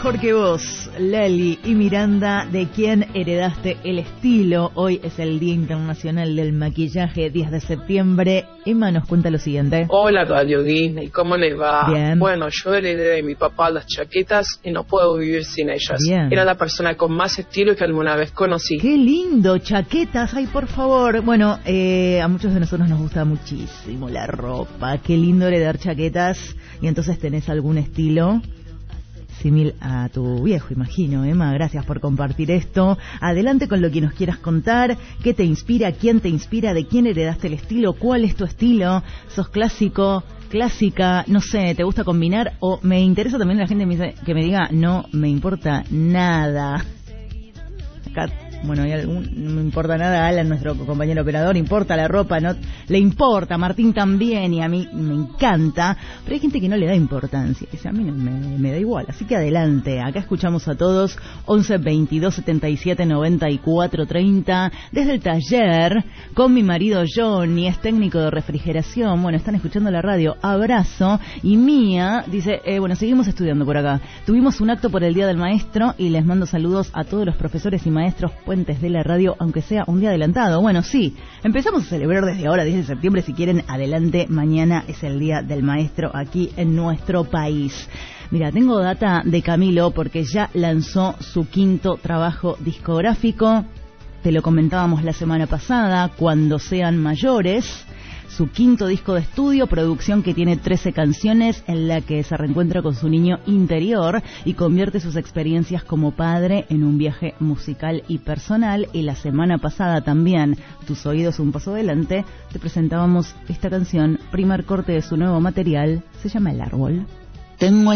mejor que vos, Lali y Miranda, ¿de quién heredaste el estilo? Hoy es el Día Internacional del Maquillaje, 10 de septiembre. Emma nos cuenta lo siguiente. Hola Radio Disney, ¿cómo les va? Bien. Bueno, yo heredé de mi papá las chaquetas y no puedo vivir sin ellas. Bien. Era la persona con más estilo que alguna vez conocí. ¡Qué lindo! Chaquetas, ay, por favor. Bueno, a muchos de nosotros nos gusta muchísimo la ropa. Qué lindo heredar chaquetas. Y entonces tenés algún estilo símil a tu viejo, imagino. Emma, gracias por compartir esto. Adelante con lo que nos quieras contar. ¿Qué te inspira? ¿Quién te inspira? ¿De quién heredaste el estilo? ¿Cuál es tu estilo? ¿Sos clásico? ¿Clásica? No sé, ¿te gusta combinar? O me interesa también la gente que me diga, no me importa nada. Acá, bueno, no me importa nada. Alan, nuestro compañero operador, importa la ropa, no le importa, Martín también, y a mí me encanta, pero hay gente que no le da importancia, que a mí me da igual, así que adelante. Acá escuchamos a todos. 11 22 77 94 30 desde el taller con mi marido Johnny, es técnico de refrigeración. Bueno, están escuchando la radio, abrazo. Y Mía dice, bueno, seguimos estudiando por acá, tuvimos un acto por el Día del Maestro y les mando saludos a todos los profesores y maestros puentes de la radio, aunque sea un día adelantado. Bueno, sí, empezamos a celebrar desde ahora, 10 de septiembre, si quieren, adelante. Mañana es el Día del Maestro aquí en nuestro país. Mira, tengo data de Camilo porque ya lanzó su 5º trabajo discográfico. Te lo comentábamos la semana pasada, Cuando sean mayores. Su 5º disco de estudio, producción que tiene 13 canciones, en la que se reencuentra con su niño interior y convierte sus experiencias como padre en un viaje musical y personal. Y la semana pasada también, Tus oídos un paso adelante, te presentábamos esta canción, primer corte de su nuevo material, se llama El árbol. Tengo